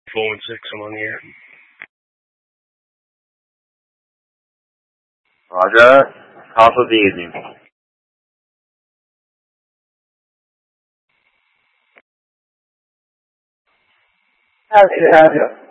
416, I'm on here. Roger. House of the evening. How can I help you?